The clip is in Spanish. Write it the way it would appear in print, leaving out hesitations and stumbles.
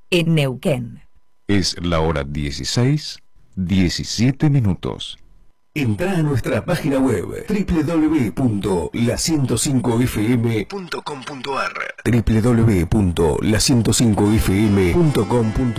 en Neuquén. Es la hora 16:17. Entrá a nuestra página web www.la105fm.com.ar www.la105fm.com.ar